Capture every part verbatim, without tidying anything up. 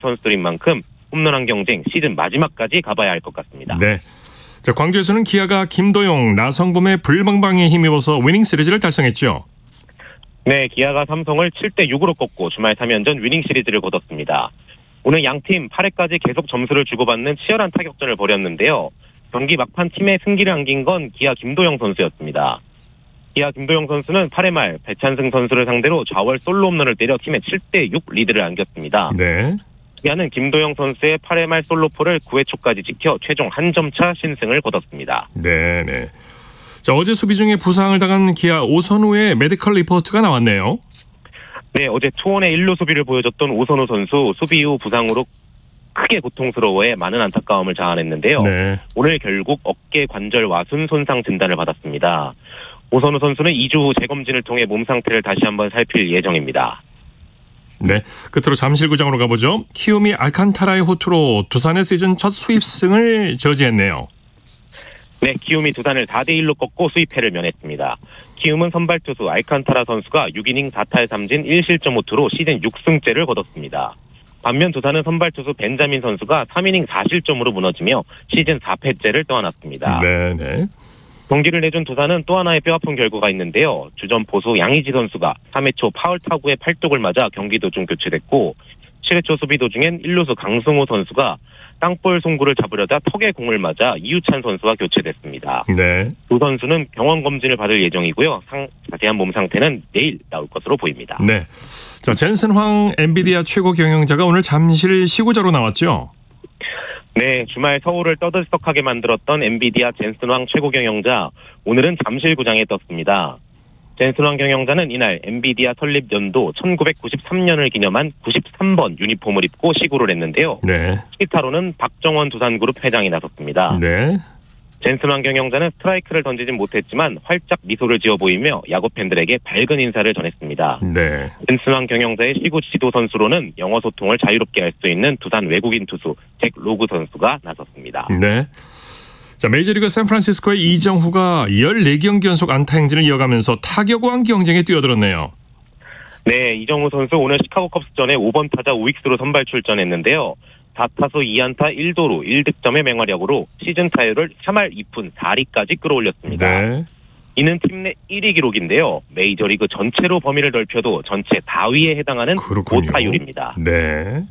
선수들인 만큼 홈런왕 경쟁 시즌 마지막까지 가봐야 할 것 같습니다. 네. 자, 광주에서는 기아가 김도영, 나성범의 불방방에 힘입어서 위닝 시리즈를 달성했죠. 네, 기아가 삼성을 칠 대 육으로 꺾고 주말 삼 연전 위닝 시리즈를 거뒀습니다. 오늘 양팀 팔 회까지 계속 점수를 주고받는 치열한 타격전을 벌였는데요. 경기 막판 팀의 승기를 안긴 건 기아 김도영 선수였습니다. 기아 김도영 선수는 팔 회 말 배찬승 선수를 상대로 좌월 솔로 홈런을 때려 팀의 칠 대 육 리드를 안겼습니다. 네. 기아는 김도영 선수의 팔 회 말 솔로포를 구 회 초까지 지켜 최종 한 점 차 신승을 거뒀습니다. 네, 네. 자, 어제 수비 중에 부상을 당한 기아 오선우의 메디컬 리포트가 나왔네요. 네, 어제 투혼의 일 루 수비를 보여줬던 오선우 선수 수비 후 부상으로 크게 고통스러워해 많은 안타까움을 자아냈는데요. 네. 오늘 결국 어깨 관절 와순 손상 진단을 받았습니다. 오선우 선수는 이 주 후 재검진을 통해 몸 상태를 다시 한번 살필 예정입니다. 네, 끝으로 잠실구장으로 가보죠. 키움이 알칸타라의 호투로 두산의 시즌 첫 수입승을 저지했네요. 네, 키움이 두산을 사 대 일로 꺾고 수입패를 면했습니다. 키움은 선발 투수 알칸타라 선수가 육 이닝 사 탈 삼 진 일 실점 호투로 시즌 육 승째를 거뒀습니다. 반면 두산은 선발 투수 벤자민 선수가 삼 이닝 사 실점으로 무너지며 시즌 사 패째를 떠안았습니다. 네, 네. 경기를 내준 두산은 또 하나의 뼈아픈 결과가 있는데요. 주전 포수 양의지 선수가 삼 회 초 파울 타구에 팔뚝을 맞아 경기 도중 교체됐고 칠 회 초 수비 도중엔 일 루수 강승호 선수가 땅볼 송구를 잡으려다 턱에 공을 맞아 이유찬 선수와 교체됐습니다. 네. 두 선수는 병원 검진을 받을 예정이고요. 상, 자세한 몸 상태는 내일 나올 것으로 보입니다. 네. 자, 젠슨 황 엔비디아 최고 경영자가 오늘 잠실 시구자로 나왔죠. 네, 주말 서울을 떠들썩하게 만들었던 엔비디아 젠슨 황 최고 경영자, 오늘은 잠실구장에 떴습니다. 젠슨 황 경영자는 이날 엔비디아 설립 연도 천구백구십삼 년을 기념한 구십삼 번 유니폼을 입고 시구를 했는데요. 네. 시타로는 박정원 두산그룹 회장이 나섰습니다. 네. 젠슨 황 경영자는 스트라이크를 던지진 못했지만 활짝 미소를 지어 보이며 야구 팬들에게 밝은 인사를 전했습니다. 네. 젠슨 황 경영자의 시구 지도 선수로는 영어 소통을 자유롭게 할 수 있는 두산 외국인 투수 잭 로그 선수가 나섰습니다. 네. 자, 메이저리그 샌프란시스코의 이정후가 열네 경기 연속 안타 행진을 이어가면서 타격왕 경쟁에 뛰어들었네요. 네, 이정후 선수 오늘 시카고 컵스전에 오 번 타자 우익수로 선발 출전했는데요. 사 타수 이 안타 일 도루 일 득점의 맹활약으로 시즌 타율을 삼 할 이 푼 사 리까지 끌어올렸습니다. 네. 이는 팀 내 일 위 기록인데요. 메이저리그 전체로 범위를 넓혀도 전체 다위에 해당하는 그렇군요. 고타율입니다. 네.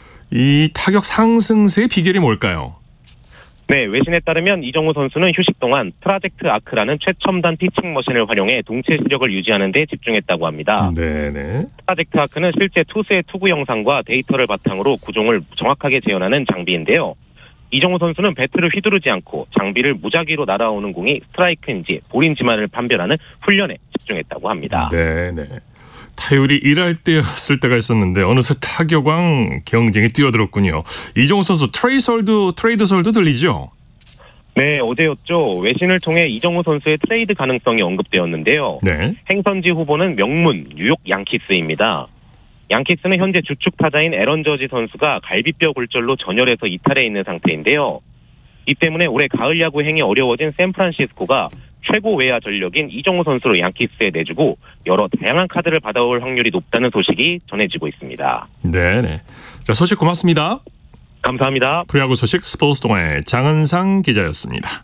이 타격 상승세의 비결이 뭘까요? 네, 외신에 따르면 이정후 선수는 휴식 동안 프로젝트 아크라는 최첨단 피칭 머신을 활용해 동체 시력을 유지하는 데 집중했다고 합니다. 네네. 프로젝트 아크는 실제 투수의 투구 영상과 데이터를 바탕으로 구종을 정확하게 재현하는 장비인데요. 이정후 선수는 배트를 휘두르지 않고 장비를 무작위로 날아오는 공이 스트라이크인지 볼인지만을 판별하는 훈련에 집중했다고 합니다. 네네. 타율이 일할 때였을 때가 있었는데 어느새 타격왕 경쟁에 뛰어들었군요. 이정후 선수 트레이설도 트레이드설도 들리죠? 네, 어제였죠. 외신을 통해 이정후 선수의 트레이드 가능성이 언급되었는데요. 네. 행선지 후보는 명문 뉴욕 양키스입니다. 양키스는 현재 주축 타자인 에런 저지 선수가 갈비뼈 골절로 전열에서 이탈해 있는 상태인데요. 이 때문에 올해 가을 야구 행이 어려워진 샌프란시스코가 최고 외야 전력인 이정후 선수를 양키스에 내주고 여러 다양한 카드를 받아올 확률이 높다는 소식이 전해지고 있습니다. 네네. 자, 소식 고맙습니다. 감사합니다. 프로야구 소식 스포츠 동아의 장은상 기자였습니다.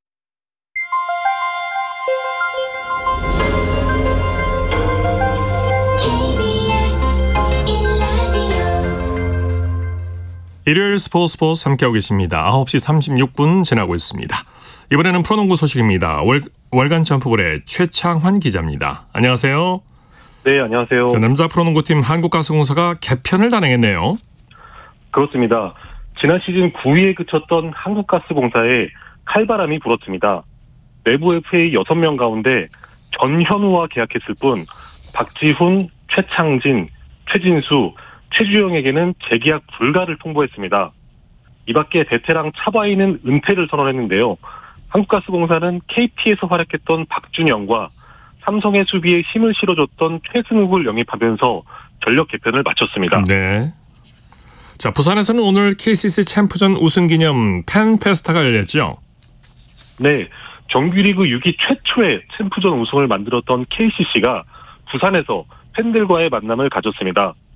일요일 스포츠 스포츠 함께하고 계십니다. 아홉 시 삼십육 분 지나고 있습니다. 이번에는 프로농구 소식입니다. 월, 월간 점프볼의 최창환 기자입니다. 안녕하세요. 네, 안녕하세요. 자, 남자 프로농구팀 한국가스공사가 개편을 단행했네요. 그렇습니다. 지난 시즌 구 위에 그쳤던 한국가스공사에 칼바람이 불었습니다. 내부 에프에이 여섯 명 가운데 전현우와 계약했을 뿐 박지훈, 최창진, 최진수, 최주영에게는 재계약 불가를 통보했습니다. 이 밖에 베테랑 차바이는 은퇴를 선언했는데요. 한국가스공사는 케이피에서 활약했던 박준영과 삼성의 수비에 힘을 실어줬던 최승욱을 영입하면서 전력 개편을 마쳤습니다. 네. 자, 부산에서는 오늘 케이씨씨 챔프전 우승 기념 팬페스타가 열렸죠? 네. 정규리그 육 위 최초의 챔프전 우승을 만들었던 케이씨씨가 부산에서 팬들과의 만남을 가졌습니다.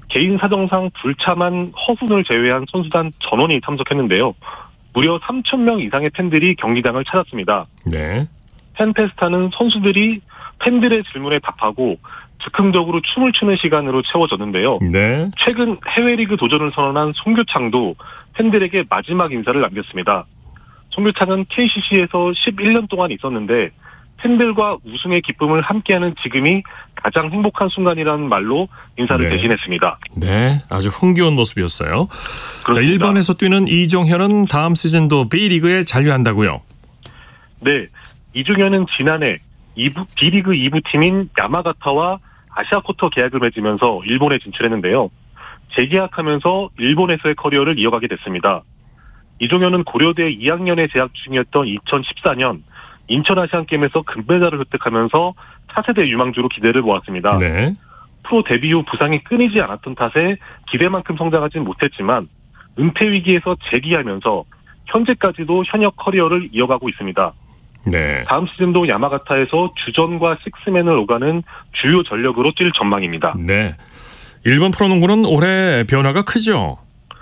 개인 사정상 불참한 허훈을 제외한 선수단 전원이 참석했는데요. 무려 삼천 명 이상의 팬들이 경기장을 찾았습니다. 네. 팬페스타는 선수들이 팬들의 질문에 답하고 즉흥적으로 춤을 추는 시간으로 채워졌는데요. 네. 최근 해외리그 도전을 선언한 송교창도 팬들에게 마지막 인사를 남겼습니다. 송교창은 케이씨씨에서 십일 년 동안 있었는데 팬들과 우승의 기쁨을 함께하는 지금이 가장 행복한 순간이라는 말로 인사를 네. 대신했습니다. 네, 아주 흥겨운 모습이었어요. 그렇습니다. 자, 일 번에서 뛰는 이종현은 다음 시즌도 B리그에 잔류한다고요? 네, 이종현은 지난해 이 부, B리그 이 부 팀인 야마가타와 아시아쿼터 계약을 맺으면서 일본에 진출했는데요. 재계약하면서 일본에서의 커리어를 이어가게 됐습니다. 이종현은 고려대 이 학년에 재학 중이었던 이천십사 년 인천 아시안게임에서 금메달을 획득하면서 차세대 유망주로 기대를 모았습니다. 네. 프로 데뷔 후 부상이 끊이지 않았던 탓에 기대만큼 성장하진 못했지만 은퇴 위기에서 재기하면서 현재까지도 현역 커리어를 이어가고 있습니다. 네. 다음 시즌도 야마가타에서 주전과 식스맨을 오가는 주요 전력으로 뛸 전망입니다. 네. 일본 프로농구는 올해 변화가 크죠?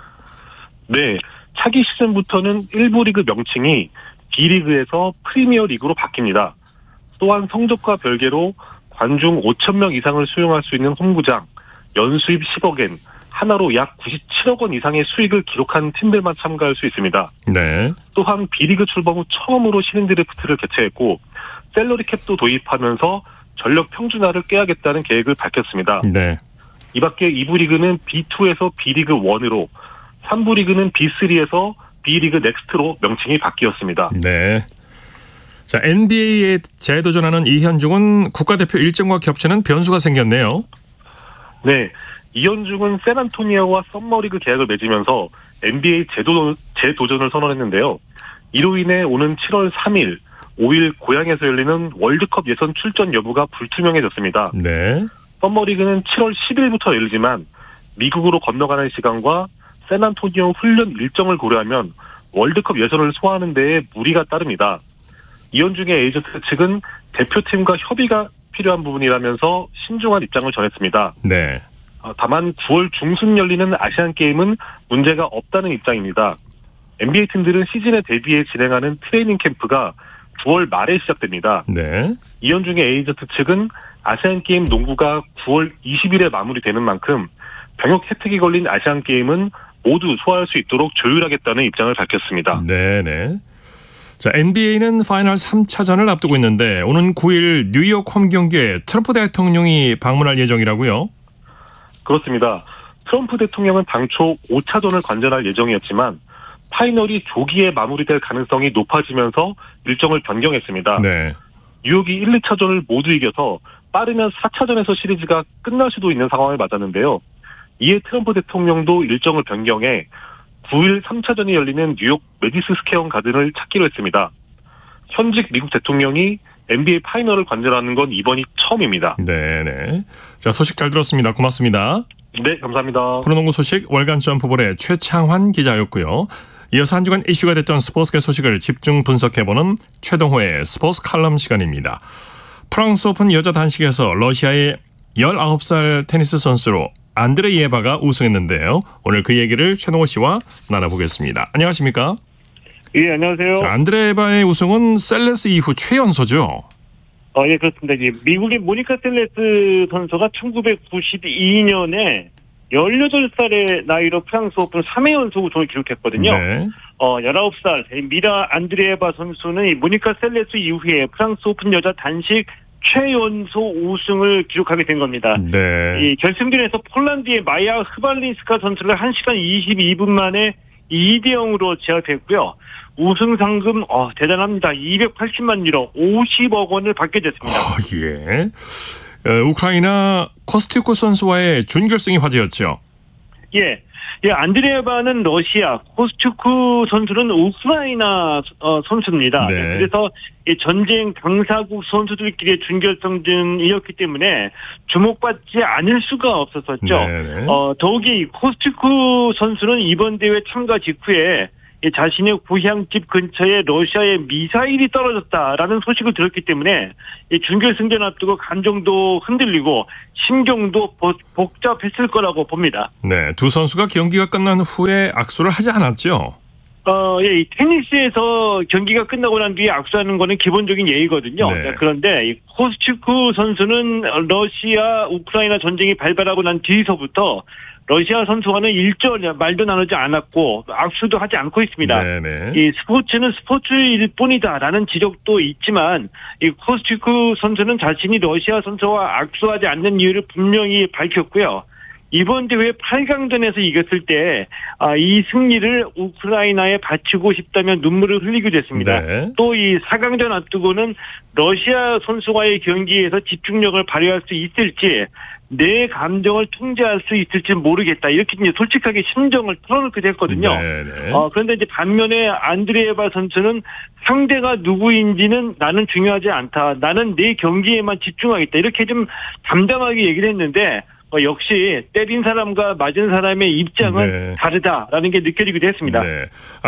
네, 차기 시즌부터는 일 부 리그 명칭이 B리그에서 프리미어리그로 바뀝니다. 또한 성적과 별개로 관중 오천 명 이상을 수용할 수 있는 홈구장, 연수입 십억 엔, 하나로 약 구십칠억 원 이상의 수익을 기록한 팀들만 참가할 수 있습니다. 네. 또한 B리그 출범 후 처음으로 신인 드래프트를 개최했고 셀러리 캡도 도입하면서 전력 평준화를 깨야겠다는 계획을 밝혔습니다. 네. 이 밖에 이 부 리그는 비 투에서 B리그 일으로, 삼 부 리그는 비 쓰리에서 B리그 넥스트로 명칭이 바뀌었습니다. 네. 자, 엔비에이에 재도전하는 이현중은 국가대표 일정과 겹치는 변수가 생겼네요. 네, 이현중은 샌안토니아와 썸머리그 계약을 맺으면서 엔비에이 재도, 재도전을 선언했는데요. 이로 인해 오는 칠월 삼일, 오일 고향에서 열리는 월드컵 예선 출전 여부가 불투명해졌습니다. 네. 썸머리그는 칠월 십일부터 열리지만 미국으로 건너가는 시간과 샌안토니오 훈련 일정을 고려하면 월드컵 예선을 소화하는 데에 무리가 따릅니다. 이현중의 에이전트 측은 대표팀과 협의가 필요한 부분이라면서 신중한 입장을 전했습니다. 네. 다만 구월 중순 열리는 아시안게임은 문제가 없다는 입장입니다. 엔비에이 팀들은 시즌에 대비해 진행하는 트레이닝 캠프가 구월 말에 시작됩니다. 네. 이현중의 에이전트 측은 아시안게임 농구가 구월 이십일에 마무리되는 만큼 병역 혜택이 걸린 아시안게임은 모두 소화할 수 있도록 조율하겠다는 입장을 밝혔습니다. 네네. 자, 엔비에이는 파이널 삼 차전을 앞두고 있는데 오는 구일 뉴욕 홈 경기에 트럼프 대통령이 방문할 예정이라고요? 그렇습니다. 트럼프 대통령은 당초 오 차전을 관전할 예정이었지만 파이널이 조기에 마무리될 가능성이 높아지면서 일정을 변경했습니다. 네. 뉴욕이 일, 이 차전을 모두 이겨서 빠르면 사 차전에서 시리즈가 끝날 수도 있는 상황을 맞았는데요. 이에 트럼프 대통령도 일정을 변경해 구일 삼 차전이 열리는 뉴욕 메디슨 스퀘어 가든을 찾기로 했습니다. 현직 미국 대통령이 엔비에이 파이널을 관전하는 건 이번이 처음입니다. 네네. 자, 소식 잘 들었습니다. 고맙습니다. 네, 감사합니다. 프로농구 소식 월간 점프볼의 최창환 기자였고요. 이어서 한 주간 이슈가 됐던 스포츠계 소식을 집중 분석해보는 최동호의 스포츠 칼럼 시간입니다. 프랑스 오픈 여자 단식에서 러시아의 열아홉 살 테니스 선수로 안드레 예바가 우승했는데요. 오늘 그 얘기를 최동호 씨와 나눠보겠습니다. 안녕하십니까? 예, 안녕하세요. 자, 안드레 예바의 우승은 셀레스 이후 최연소죠? 어, 예, 그렇습니다. 이제 미국의 모니카 셀레스 선수가 천구백구십이 년에 열여덟 살의 나이로 프랑스 오픈 삼 회 연속 우승을 기록했거든요. 네. 어, 열아홉 살 미라 안드레에바 선수는 이 모니카 셀레스 이후에 프랑스 오픈 여자 단식 최연소 우승을 기록하게 된 겁니다. 네. 이 결승전에서 폴란드의 마야 흐발린스카 선수를 한 시간 이십이 분 만에 이 대 영으로 제압했고요. 우승 상금 어, 대단합니다. 이백팔십만 유로 오십억 원을 받게 됐습니다. 어, 예. 어, 우크라이나 코스티코 선수와의 준결승이 화제였죠. 예. 예, 안드레바는 러시아, 코스튜크 선수는 우크라이나 어, 선수입니다. 네. 그래서 이 전쟁 당사국 선수들끼리의 준결승전이었기 때문에 주목받지 않을 수가 없었었죠. 네네. 어, 더욱이 코스튜크 선수는 이번 대회 참가 직후에 이 자신의 고향집 근처에 러시아의 미사일이 떨어졌다라는 소식을 들었기 때문에 이 준결승전 앞두고 감정도 흔들리고 심경도 복- 복잡했을 거라고 봅니다. 네, 두 선수가 경기가 끝난 후에 악수를 하지 않았죠? 어, 예, 이 테니스에서 경기가 끝나고 난 뒤에 악수하는 거는 기본적인 예의거든요. 네. 그런데 이 코스치쿠 선수는 러시아 우크라이나 전쟁이 발발하고 난 뒤서부터 러시아 선수와는 일절 말도 나누지 않았고 악수도 하지 않고 있습니다. 네네. 이 스포츠는 스포츠일 뿐이다라는 지적도 있지만 이 코스치쿠 선수는 자신이 러시아 선수와 악수하지 않는 이유를 분명히 밝혔고요. 이번 대회 팔 강전에서 이겼을 때 이 승리를 우크라이나에 바치고 싶다면 눈물을 흘리기도 했습니다. 네. 또 이 사 강전 앞두고는 러시아 선수와의 경기에서 집중력을 발휘할 수 있을지 내 감정을 통제할 수 있을지 모르겠다. 이렇게 이제 솔직하게 심정을 털어놓기도 했거든요. 네네. 어, 그런데 이제 반면에 안드레에바 선수는 상대가 누구인지는 나는 중요하지 않다. 나는 내 경기에만 집중하겠다. 이렇게 좀 담담하게 얘기를 했는데 어, 역시 때린 사람과 맞은 사람의 입장은 네. 다르다라는 게 느껴지기도 했습니다. 네.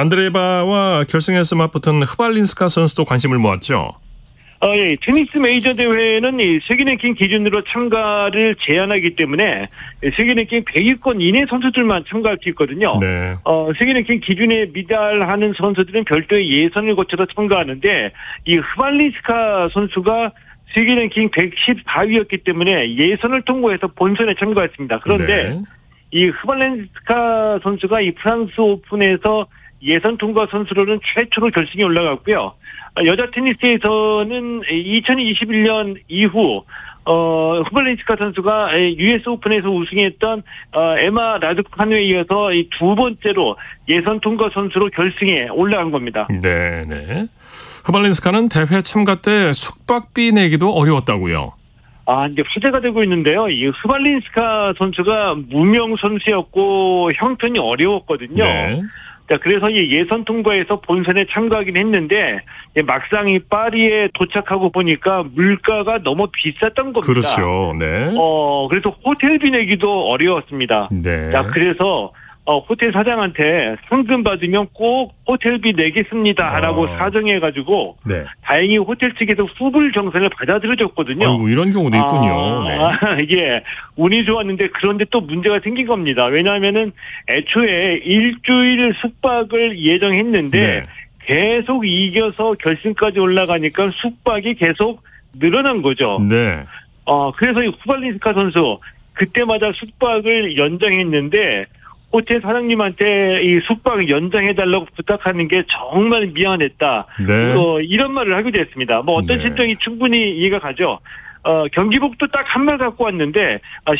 안드레바와 결승에서 맞붙은 흐발린스카 선수도 관심을 모았죠. 어, 예, 테니스 메이저 대회는 이 세계 랭킹 기준으로 참가를 제한하기 때문에 세계 랭킹 백 위권 이내 선수들만 참가할 수 있거든요. 네. 어, 세계 랭킹 기준에 미달하는 선수들은 별도의 예선을 거쳐서 참가하는데 이 흐발린스카 선수가 세계 랭킹 백십사 위였기 때문에 예선을 통과해서 본선에 참가했습니다. 그런데 네. 이 흐발렌스카 선수가 이 프랑스 오픈에서 예선 통과 선수로는 최초로 결승에 올라갔고요. 여자 테니스에서는 이천이십일 년 이후 어, 흐발렌스카 선수가 유에스 오픈에서 우승했던 어, 에마 라두칸에 이어서 이 두 번째로 예선 통과 선수로 결승에 올라간 겁니다. 네네. 흐발린스카는 대회 참가 때 숙박비 내기도 어려웠다고요. 아, 이제 화제가 되고 있는데요. 이 흐발린스카 선수가 무명 선수였고 형편이 어려웠거든요. 네. 자, 그래서 이 예선 통과해서 본선에 참가하긴 했는데 막상 이 파리에 도착하고 보니까 물가가 너무 비쌌던 겁니다. 그렇죠. 네. 어, 그래서 호텔비 내기도 어려웠습니다. 네. 자, 그래서 어, 호텔 사장한테 상금 받으면 꼭 호텔비 내겠습니다라고 아. 사정해가지고 네. 다행히 호텔 측에서 후불 정산을 받아들여줬거든요. 아이고, 이런 경우도 있군요. 아, 네. 아, 이게 운이 좋았는데 그런데 또 문제가 생긴 겁니다. 왜냐하면은 애초에 일주일 숙박을 예정했는데 네. 계속 이겨서 결승까지 올라가니까 숙박이 계속 늘어난 거죠. 네. 어, 그래서 이 후발린스카 선수 그때마다 숙박을 연장했는데 호텔 사장님한테 이 숙박을 연장해달라고 부탁하는 게 정말 미안했다. 네. 어, 이런 말을 하기도 했습니다. 뭐 어떤 네. 심정이 충분히 이해가 가죠. 어, 경기복도 딱 한 말 갖고 왔는데 아,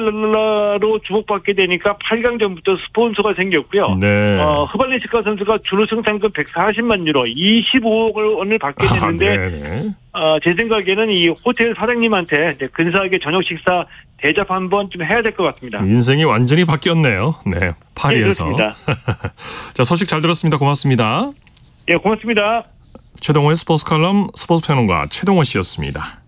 신데렐라로 주목받게 되니까 팔 강전부터 스폰서가 생겼고요. 네. 어, 흐발린스카 선수가 준우승 상금 백사십만 유로 이십오억 원을 받게 됐는데 아, 네네. 어, 제 생각에는 이 호텔 사장님한테 이제 근사하게 저녁 식사 대접 한번 좀 해야 될 것 같습니다. 인생이 완전히 바뀌었네요. 네. 파리에서. 네, 그렇습니다. 자, 소식 잘 들었습니다. 고맙습니다. 예, 고맙습니다. 최동호의 스포츠 칼럼 스포츠 평론가 최동호 씨였습니다.